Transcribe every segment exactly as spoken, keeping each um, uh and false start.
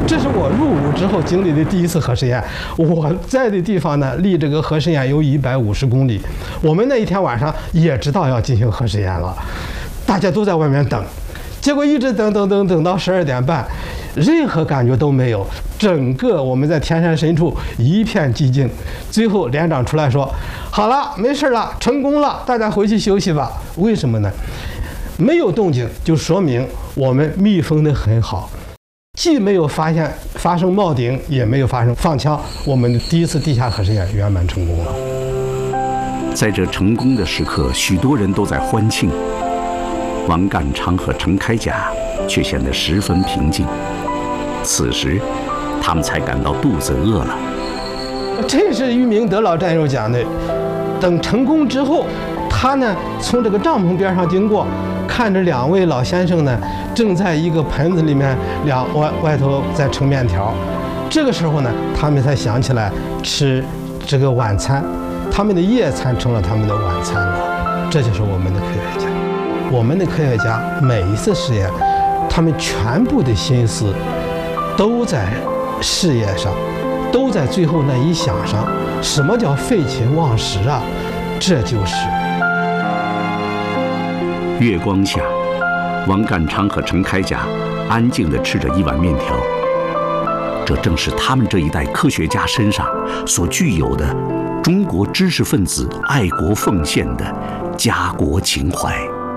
这是我入伍之后经历的第一次核试验。我在的地方呢，离这个核试验有一百五十公里。我们那一天晚上也知道要进行核试验了，大家都在外面等。结果一直等等等等到十二点半，任何感觉都没有。整个我们在天山深处一片寂静。最后连长出来说：“好了，没事了，成功了，大家回去休息吧。”为什么呢？没有动静，就说明我们密封得很好，既没有发现发生冒顶，也没有发生放枪。我们的第一次地下核试验圆满成功了。 在这成功的时刻，许多人都在欢庆。王淦昌和程开甲却显得十分平静。此时，他们才感到肚子饿了。 这是于明德老战友讲的。等成功之后，他呢从这个帐篷边上经过，看着两位老先生呢正在一个盆子里面两外外头在盛面条。这个时候呢，他们才想起来吃这个晚餐，他们的夜餐成了他们的晚餐了。这就是我们的科学家。我们的科学家每一次实验，他们全部的心思都在事业上，都在最后那一想上。什么叫废寝忘食啊？这就是月光下，王淦昌和程开甲安静地吃着一碗面条。这正是他们这一代科学家身上所具有的中国知识分子爱国奉献的家国情怀。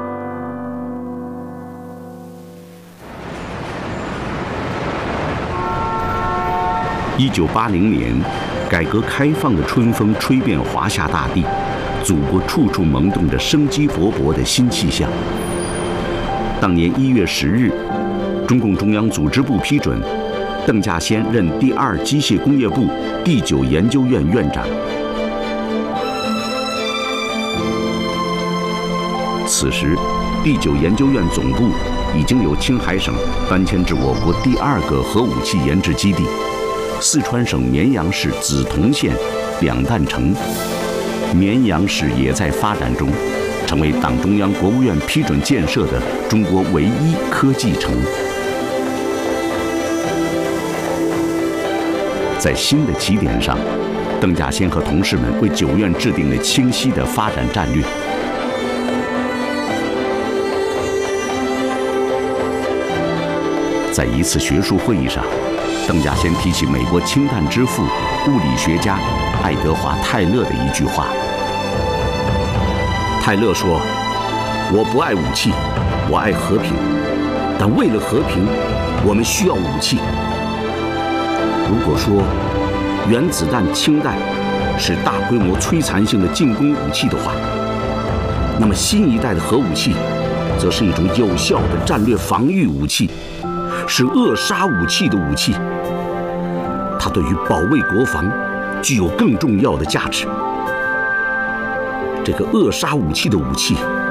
一九八零年，改革开放的春风吹遍华夏大地，祖国处处萌动着生机勃勃的新气象。当年一月十日，中共中央组织部批准邓稼先任第二机械工业部第九研究院院长。此时，第九研究院总部已经由青海省搬迁至我国第二个核武器研制基地。四川省绵阳市梓潼县两弹城，绵阳市也在发展中，成为党中央、国务院批准建设的中国唯一科技城。在新的起点上，邓稼先和同事们为九院制定了清晰的发展战略。在一次学术会议上，邓稼先提起美国氢弹之父、物理学家爱德华·泰勒的一句话。泰勒说：“我不爱武器，我爱和平，但为了和平，我们需要武器。如果说原子弹、氢弹是大规模摧残性的进攻武器的话，那么新一代的核武器，则是一种有效的战略防御武器。”是扼杀武器的武器，它对于保卫国防具有更重要的价值。这个扼杀武器的武器